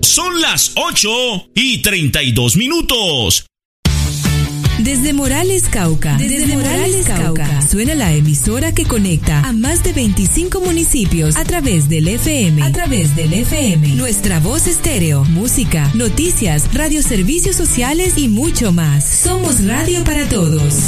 son las 8:32. Desde Morales, Cauca. Suena la emisora que conecta a más de 25 municipios a través del FM. Nuestra voz estéreo, música, noticias, radioservicios sociales y mucho más. Somos radio para todos.